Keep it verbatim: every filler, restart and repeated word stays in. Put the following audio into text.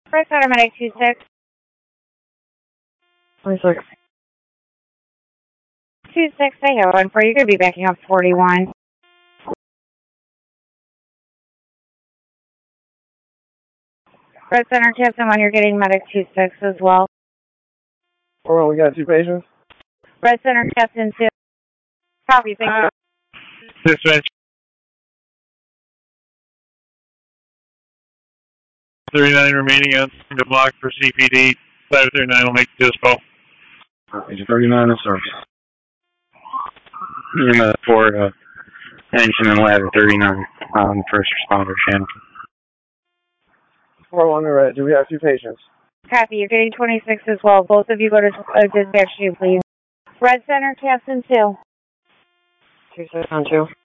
Red Center Medic two six. twenty-six. two six, I have one for you. You're going to be backing up forty-one. Red Center Captain one, you're getting Medic two six as well. Hold on, we got two patients. Red Center Captain two. Copy, thank you. Dispatch. thirty-nine remaining on the block for C P D. five thirty-nine will make the dispo. Agent thirty-nine in service. And uh, for uh, engine and ladder thirty-nine on first responder, Shannon. four one, red. Do we have two patients? Copy, you're getting twenty-six as well. Both of you go to uh, dispatch two, please. Red Center Captain two. two six on two.